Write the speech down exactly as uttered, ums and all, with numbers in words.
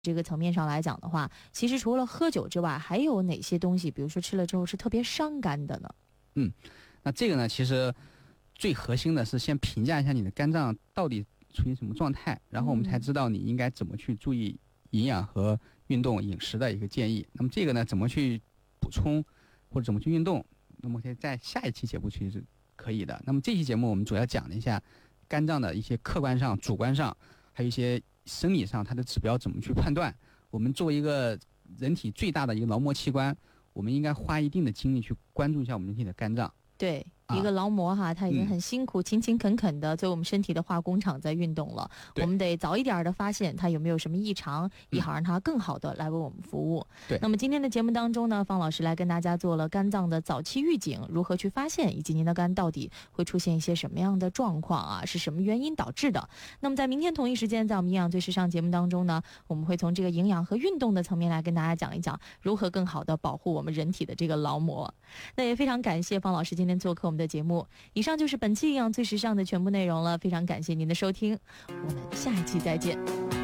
这个层面上来讲的话，其实除了喝酒之外，还有哪些东西，比如说吃了之后是特别伤肝的呢？ 嗯，那这个呢，其实最核心的是先评价一下你的肝脏到底处于什么状态，然后我们才知道你应该怎么去注意营养和运动饮食的一个建议。那么这个呢，怎么去补充或者怎么去运动，那么可以在下一期节目其实是可以的。那么这期节目我们主要讲了一下肝脏的一些客观上、主观上，还有一些生理上它的指标怎么去判断。我们作为一个人体最大的一个劳模器官，我们应该花一定的精力去关注一下我们人体的肝脏。 对，一个劳模哈，他已经很辛苦、嗯、勤勤恳恳的作为我们身体的化工厂在运动了。我们得早一点的发现他有没有什么异常，也好让他更好的来为我们服务。 对， 那么今天的节目当中呢，方老师来跟大家做了肝脏的早期预警，如何去发现，以及您的肝到底会出现一些什么样的状况啊，是什么原因导致的。那么在明天同一时间，在我们营养最时尚节目当中呢，我们会从这个营养和运动的层面来跟大家讲一讲如何更好的保护我们人体的这个劳模。那也非常感谢方老师今天做客我们的节目。以上就是本期营养最时尚的全部内容了，非常感谢您的收听，我们下一期再见。